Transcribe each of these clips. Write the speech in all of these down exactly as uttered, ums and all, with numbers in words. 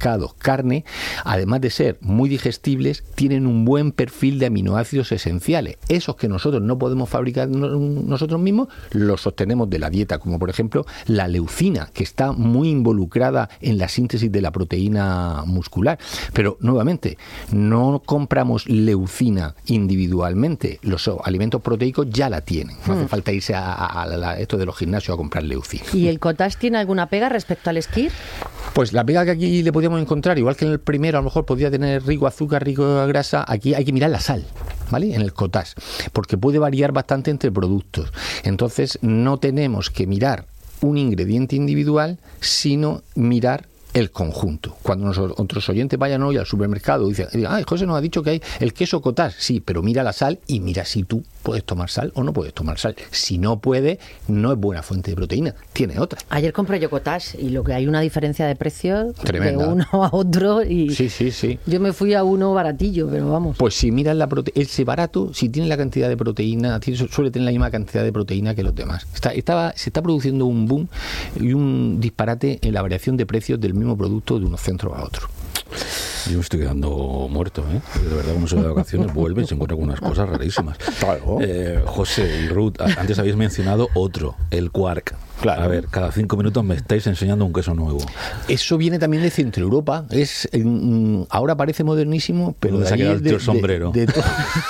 pescados, carne, además de ser muy digestibles, tienen un buen perfil de aminoácidos esenciales. Esos que nosotros no podemos fabricar nosotros mismos, los sostenemos de la dieta, como por ejemplo la leucina, que está muy involucrada en la síntesis de la proteína muscular. Pero, nuevamente, no compramos leucina individualmente. Los alimentos proteicos ya la tienen. No hace falta irse a, a, a, a esto de los gimnasios a comprar leucina. ¿Y el cottage tiene alguna pega respecto al Skyr? Pues la pega que aquí le podíamos encontrar, igual que en el primero, a lo mejor podía tener rico azúcar, rico grasa, aquí hay que mirar la sal, ¿vale? En el cottage, porque puede variar bastante entre productos. Entonces, no tenemos que mirar un ingrediente individual, sino mirar el conjunto. Cuando nosotros, otros oyentes vayan hoy al supermercado y dicen, ay, José nos ha dicho que hay el queso cottage. Sí, pero mira la sal y mira si tú puedes tomar sal o no puedes tomar sal. Si no puedes, no es buena fuente de proteína, tiene otra. Ayer compré yo cottage y lo que hay una diferencia de precio tremenda, de uno a otro y sí, sí, sí. Yo me fui a uno baratillo, pero vamos. Pues si miras la prote- ese barato, si tiene la cantidad de proteína, tiene, suele tener la misma cantidad de proteína que los demás. Está, estaba, se está produciendo un boom y un disparate en la variación de precios del mismo producto de unos centros a otros. Yo me estoy quedando muerto, ¿eh? De verdad, uno se va de vacaciones, vuelve y se encuentra con unas cosas rarísimas. Claro. Eh, José y Ruth, antes habéis mencionado otro, el quark. Claro. A ver, cada cinco minutos me estáis enseñando un queso nuevo. Eso viene también de Centro Europa. Es, mm, ahora parece modernísimo, pero ¿dónde de se ha quedado el tío de, el sombrero? De, de to-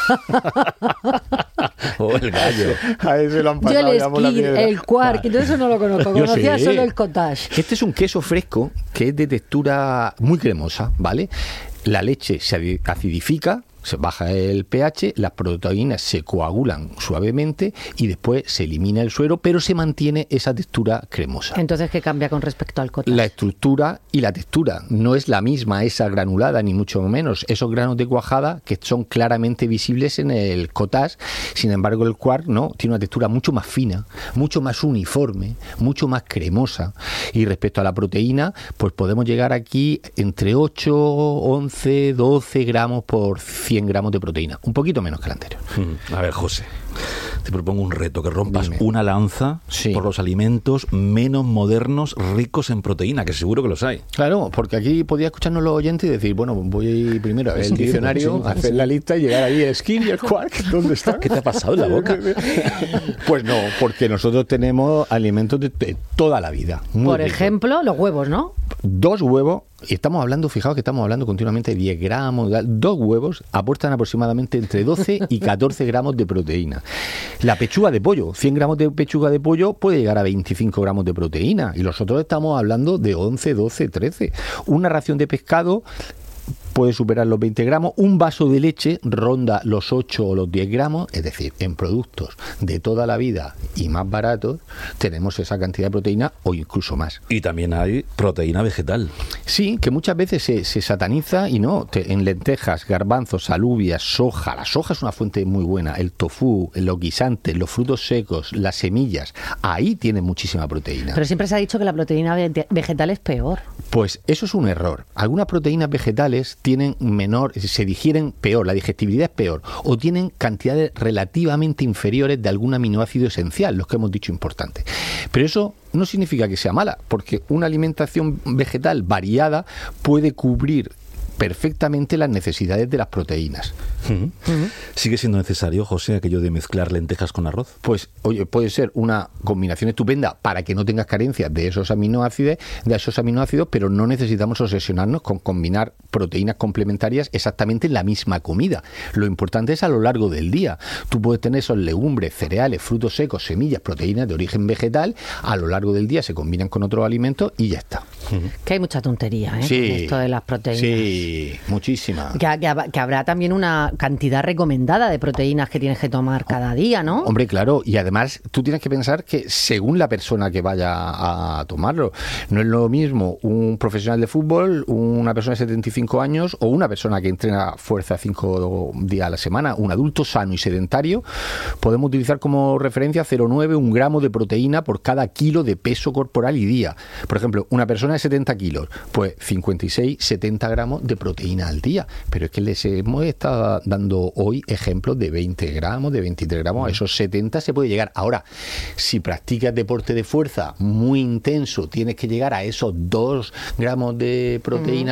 O el gallo. A ese lo han Yo pasado el ya por la Skyr, piedra. el quark, todo eso no lo conozco. Yo Conocía sí. solo el cottage. Este es un queso fresco que es de textura muy cremosa, ¿vale? La leche se acidifica, se baja el pH, las proteínas se coagulan suavemente y después se elimina el suero, pero se mantiene esa textura cremosa. Entonces, ¿qué cambia con respecto al cottage? La estructura y la textura. No es la misma esa granulada, ni mucho menos. Esos granos de cuajada que son claramente visibles en el cottage. Sin embargo, el quark no, tiene una textura mucho más fina, mucho más uniforme, mucho más cremosa. Y respecto a la proteína, pues podemos llegar aquí entre ocho, once, doce gramos por cien gramos de proteína. Un poquito menos que el anterior. A ver, José, te propongo un reto, que rompas Dime. una lanza Sí. por los alimentos menos modernos, ricos en proteína, que seguro que los hay. Claro, porque aquí podía escucharnos los oyentes y decir, bueno, voy primero a ver el Sí, diccionario, sí, a hacer la lista y llegar ahí el Skyr y el quark. ¿Dónde está? ¿Qué te ha pasado en la boca? Pues no, porque nosotros tenemos alimentos de, de toda la vida. Muy Por ricos. ejemplo, los huevos, ¿no? Dos huevos, y estamos hablando, fijaos que estamos hablando continuamente de diez gramos, dos huevos aportan aproximadamente entre doce y catorce gramos de proteína. La pechuga de pollo, cien gramos de pechuga de pollo puede llegar a veinticinco gramos de proteína, y nosotros estamos hablando de once, doce, trece. Una ración de pescado puede superar los veinte gramos, un vaso de leche ronda los ocho o los diez gramos, es decir, en productos de toda la vida y más baratos tenemos esa cantidad de proteína o incluso más. Y también hay proteína vegetal. Sí, que muchas veces se, se sataniza y no, te, en lentejas, garbanzos, alubias, soja, la soja es una fuente muy buena, el tofu, los guisantes, los frutos secos, las semillas, ahí tiene muchísima proteína. Pero siempre se ha dicho que la proteína ve- vegetal es peor. Pues eso es un error. Algunas proteínas vegetales tienen menor, se digieren peor, la digestibilidad es peor, o tienen cantidades relativamente inferiores de algún aminoácido esencial, los que hemos dicho importantes. Pero eso no significa que sea mala, porque una alimentación vegetal variada puede cubrir perfectamente las necesidades de las proteínas. Uh-huh. Uh-huh. ¿Sigue siendo necesario, José, aquello de mezclar lentejas con arroz? Pues, oye, puede ser una combinación estupenda para que no tengas carencias de esos aminoácidos, de esos aminoácidos, pero no necesitamos obsesionarnos con combinar proteínas complementarias exactamente en la misma comida. Lo importante es a lo largo del día. Tú puedes tener esos legumbres, cereales, frutos secos, semillas, proteínas de origen vegetal, a lo largo del día se combinan con otros alimentos y ya está. Uh-huh. Que hay mucha tontería, ¿eh? Sí, con esto de las proteínas. Sí, muchísima. Que, que, que habrá también una cantidad recomendada de proteínas que tienes que tomar cada día, ¿no? Hombre, claro, y además tú tienes que pensar que según la persona que vaya a tomarlo, no es lo mismo un profesional de fútbol, una persona de setenta y cinco años o una persona que entrena fuerza cinco días a la semana, un adulto sano y sedentario, podemos utilizar como referencia cero coma nueve, un gramo de proteína por cada kilo de peso corporal y día. Por ejemplo, una persona de setenta kilos, pues cincuenta y seis, setenta gramos de proteína al día, pero es que les hemos estado dando hoy ejemplos de veinte gramos, de veintitrés gramos, a esos setenta se puede llegar. Ahora, si practicas deporte de fuerza muy intenso, tienes que llegar a esos dos gramos de proteína